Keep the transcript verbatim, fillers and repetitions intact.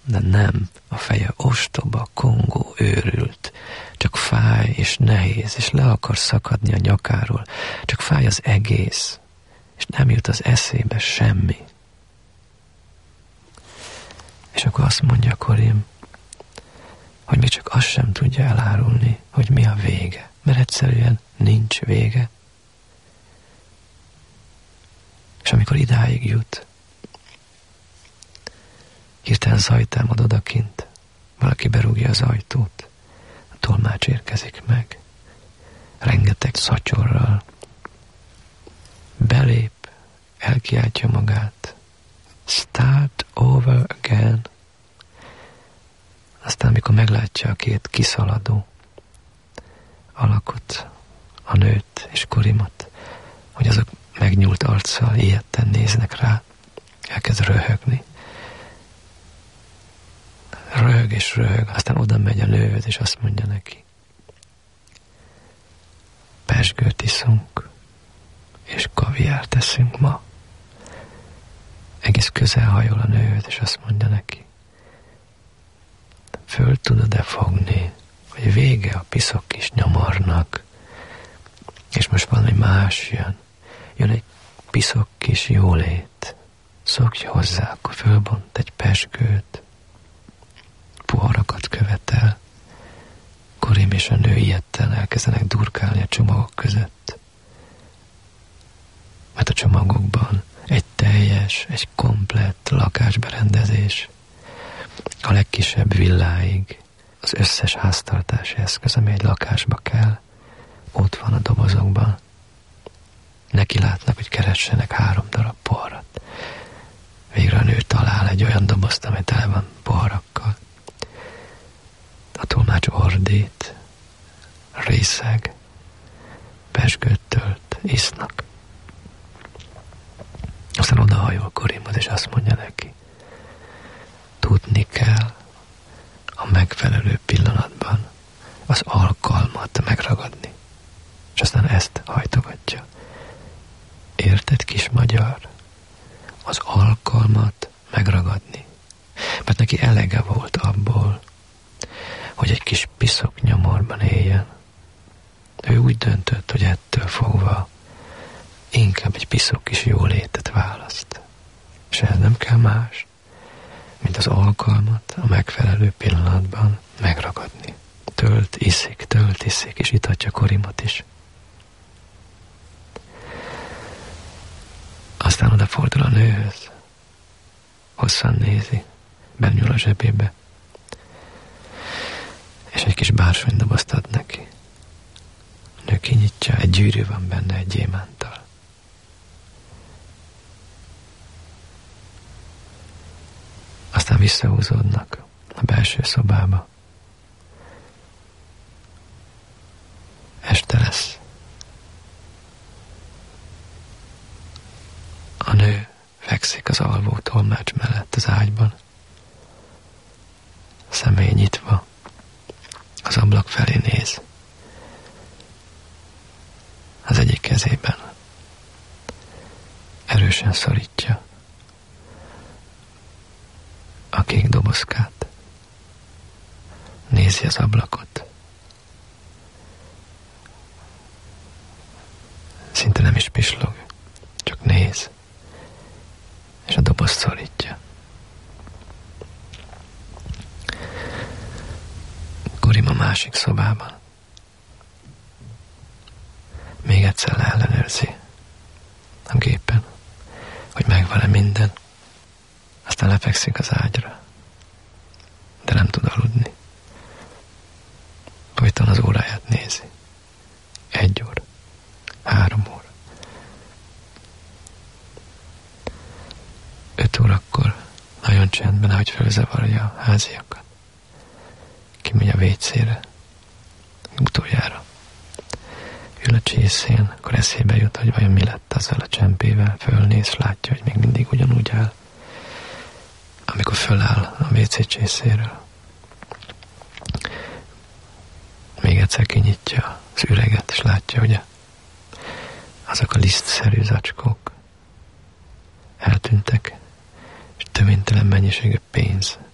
de nem, a feje ostoba, kongó, őrült. Csak fáj és nehéz, és le akar szakadni a nyakáról. Csak fáj az egész, és nem jut az eszébe semmi. És akkor azt mondja Korim, hogy még csak azt sem tudja elárulni, hogy mi a vége. Mert egyszerűen nincs vége. És amikor idáig jut, hirtelen zaj támad odakint, valaki berúgja az ajtót, a tolmács érkezik meg, rengeteg szatyorral, belép, elkiáltja magát, start over again. Aztán, amikor meglátja a két kiszaladó alakot, a nőt és Korimot, hogy azok megnyúlt arccal ilyetten néznek rá, elkezd röhögni. Röhög és röhög, aztán oda megy a nőhöz, és azt mondja neki, pezsgőt iszunk, és kaviárt teszünk ma. Egész közel hajol a nőhöz, és azt mondja neki, föl tudod-e fogni, hogy vége a piszok kis nyomornak, és most valami más jön. Jön egy piszok kis jólét. Szokj hozzá, akkor fölbont egy pezsgőt, poharakat követel. Korim és a nő ilyetten elkezdenek durkálni a csomagok között. Mert a csomagokban egy teljes, egy komplett lakásberendezés, a legkisebb villáig, az összes háztartási eszköz, ami egy lakásba kell, ott van a dobozokban. Neki látnak, hogy keressenek három darab poharat. Végre a nő talál egy olyan dobozt, amely tele van poharakkal. A tolmács ordít, részeg, pezsgőt tölt, isznak. Aztán odahajol Korimhoz, és azt mondja neki, tudni kell a megfelelő pillanatban az alkalmat megragadni. És aztán ezt hajtogatja. Érted, kis magyar? Az alkalmat megragadni. Mert neki elege volt abból, hogy egy kis piszok nyomorban éljen. Ő úgy döntött, hogy ettől fogva inkább egy piszok kis jólétet választ. És ez nem kell más, mint az alkalmat a megfelelő pillanatban megragadni. Tölt, iszik, tölt, iszik, és itatja Korimot is. Aztán odafordul a nőhöz, hosszan nézi, benyúl a zsebébe, és egy kis bársonydobozt ad neki. A nő kinyitja, egy gyűrű van benne egy gyémánttal. Aztán visszahúzódnak a belső szobába. Este lesz. A nő fekszik az alvó tolmács mellett az ágyban, szemei nyitva, az ablak felé néz. Az egyik kezében erősen szorítja a kék dobozkát. Nézi az ablakot. Szinte nem is pislog, csak néz, és a dobozt szorítja. Korim a másik szobában. Még egyszer leellenőrzi a gépen, hogy megvan-e minden. Aztán lefekszik az ágyra, de nem tud aludni. Folyton az óráját nézi. Egy óra, három óra. Öt órakor nagyon csendben, ahogy felzavarja a háziakat. Kimegy a vécére, utoljára. Ül a csészén, akkor eszébe jut, hogy vajon mi lett azzal a csempével. Fölnéz, látja, hogy még mindig ugyanúgy áll. Amikor föláll a vécé csészéről, még egyszer kinyitja az üreget, és látja, hogy azok a lisztszerű zacskók eltűntek, és töménytelen mennyiségű pénz